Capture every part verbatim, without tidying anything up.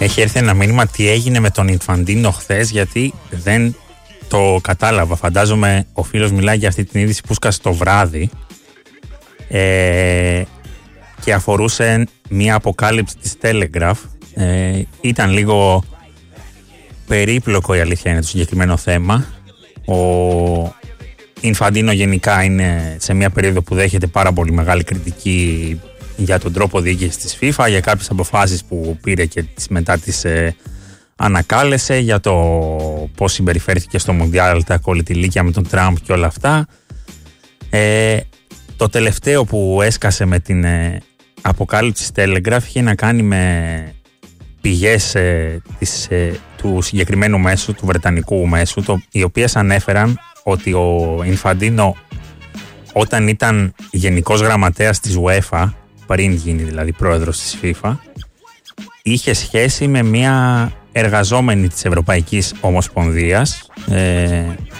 έχει έρθει ένα μήνυμα τι έγινε με τον Ινφαντίνο χθες, γιατί δεν το κατάλαβα. Φαντάζομαι ο φίλος μιλάει για αυτή την είδηση που σκάσε το βράδυ ε, και αφορούσε μια αποκάλυψη της Telegraph. Ε, ήταν λίγο περίπλοκο, η αλήθεια είναι, το συγκεκριμένο θέμα. Ο Ινφαντίνο γενικά είναι σε μια περίοδο που δέχεται πάρα πολύ μεγάλη κριτική για τον τρόπο διοίκησης της FIFA, για κάποιες αποφάσεις που πήρε και μετά τις ε, ανακάλεσε, για το πώς συμπεριφέρθηκε στο Μουντιάλ, τα κολλητηλίκια με τον Τραμπ και όλα αυτά. Ε, το τελευταίο που έσκασε με την ε, αποκάλυψη Telegraph είχε να κάνει με πηγές ε, της, ε, του συγκεκριμένου μέσου, του βρετανικού μέσου, το, οι οποίες ανέφεραν ότι ο Ινφαντίνο, όταν ήταν γενικός γραμματέας της UEFA, πριν γίνει δηλαδή πρόεδρος της FIFA, είχε σχέση με μια εργαζόμενη της Ευρωπαϊκής Ομοσπονδίας ε,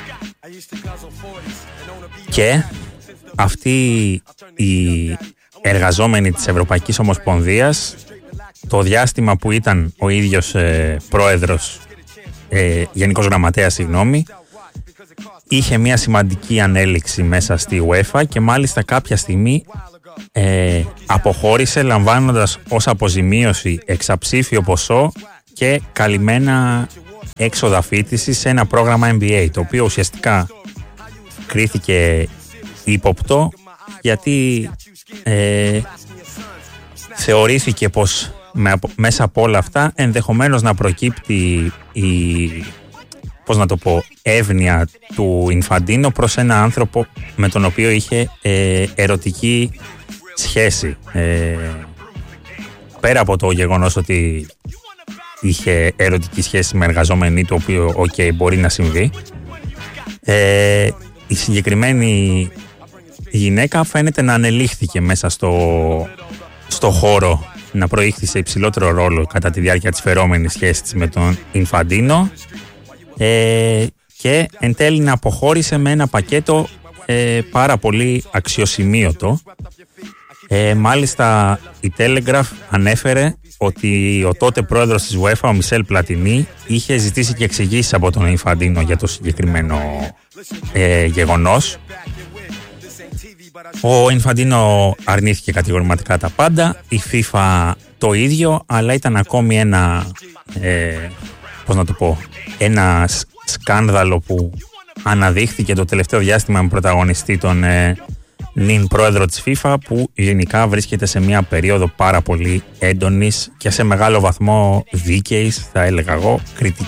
και αυτή η εργαζόμενη της Ευρωπαϊκής Ομοσπονδίας, το διάστημα που ήταν ο ίδιος ε, πρόεδρος, ε, γενικός γραμματέας, συγγνώμη, είχε μια σημαντική ανέλυξη μέσα στη UEFA και μάλιστα κάποια στιγμή ε, αποχώρησε, λαμβάνοντας ως αποζημίωση εξαψήφιο ποσό και καλυμμένα έξοδα φοιτησης σε ένα πρόγραμμα εμ μπι έι, το οποίο ουσιαστικά κρίθηκε ύποπτο γιατί ε, θεωρήθηκε πως με, μέσα από όλα αυτά ενδεχομένως να προκύπτει η, πώς να το πω, εύνοια του Ινφαντίνο προς ένα άνθρωπο με τον οποίο είχε ε, ερωτική σχέση. Ε, πέρα από το γεγονός ότι είχε ερωτική σχέση με εργαζόμενη, το οποίο okay, μπορεί να συμβεί, ε, η συγκεκριμένη γυναίκα φαίνεται να ανελήχθηκε μέσα στο, στο χώρο, να προήχθη σε υψηλότερο ρόλο κατά τη διάρκεια της φερόμενης σχέσης με τον Ινφαντίνο ε, και εν τέλει να αποχώρησε με ένα πακέτο ε, πάρα πολύ αξιοσημείωτο. Ε, μάλιστα η Telegraph ανέφερε ότι ο τότε πρόεδρος της UEFA, ο Μισελ Πλατινί, είχε ζητήσει και εξηγήσεις από τον Ινφαντίνο για το συγκεκριμένο ε, γεγονός. Ο Ινφαντίνο αρνήθηκε κατηγορηματικά τα πάντα, η FIFA το ίδιο, αλλά ήταν ακόμη ένα, ε, πώς να το πω, ένα σκάνδαλο που αναδείχθηκε το τελευταίο διάστημα με πρωταγωνιστή τον ε, νυν πρόεδρο της FIFA, που γενικά βρίσκεται σε μια περίοδο πάρα πολύ έντονης και σε μεγάλο βαθμό δίκαιης, θα έλεγα εγώ, κριτικής